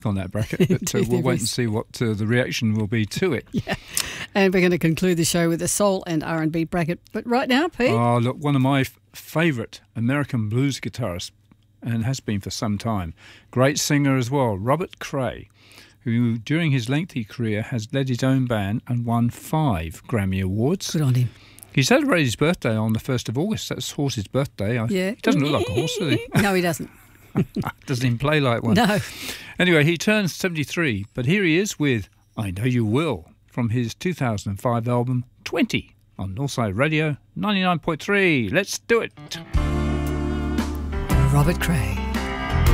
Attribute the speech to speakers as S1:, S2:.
S1: on that bracket, but we'll wait and see what the reaction will be to it.
S2: Yeah, and we're going to conclude the show with a soul and R&B bracket. But right now, Pete?
S1: Oh, look, one of my favourite American blues guitarists, and has been for some time. Great singer as well, Robert Cray, who during his lengthy career has led his own band and won 5 Grammy Awards.
S2: Good on him.
S1: He celebrated his birthday on the 1st of August. That's Horse's birthday.
S2: Yeah.
S1: He doesn't look like a horse, does he?
S2: No, he doesn't.
S1: Doesn't even play like one.
S2: No.
S1: Anyway, he turns 73, but here he is with I Know You Will from his 2005 album 20 on Northside Radio 99.3. Let's do it.
S2: Robert Cray.